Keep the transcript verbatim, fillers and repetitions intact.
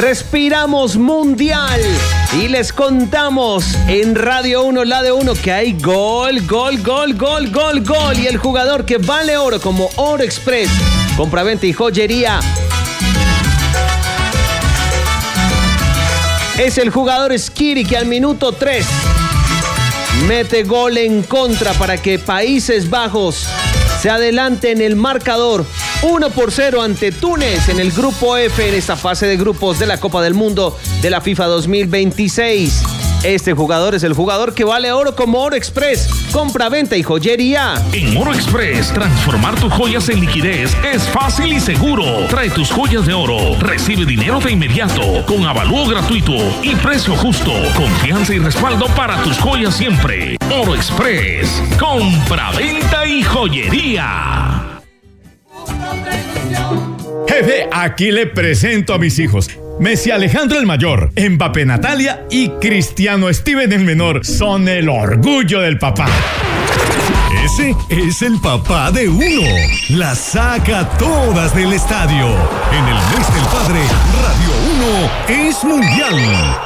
Respiramos mundial y les contamos en Radio uno, la de uno, que hay gol, gol, gol, gol, gol, gol. Y el jugador que vale oro como Oro Express, compraventa y joyería, es el jugador Skiri, que al minuto tres mete gol en contra para que Países Bajos se adelante en el marcador uno por cero ante Túnez en el grupo F en esta fase de grupos de la Copa del Mundo de la FIFA dos mil veintiséis. Este jugador es el jugador que vale oro como Oro Express, compra-venta y joyería. En Oro Express, transformar tus joyas en liquidez es fácil y seguro. Trae tus joyas de oro, recibe dinero de inmediato, con avalúo gratuito y precio justo. Confianza y respaldo para tus joyas siempre. Oro Express, compra-venta y joyería. Jefe, aquí le presento a mis hijos. Messi Alejandro el mayor, Mbappé Natalia y Cristiano Steven el menor son el orgullo del papá. Ese es el papá de uno. Las saca todas del estadio. En el mes del padre, Radio uno es mundial.